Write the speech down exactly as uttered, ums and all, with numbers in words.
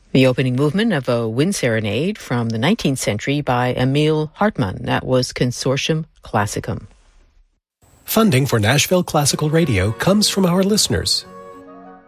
The opening movement of a wind serenade from the nineteenth century by Emil Hartmann. That was Consortium Classicum. Funding for Nashville Classical Radio comes from our listeners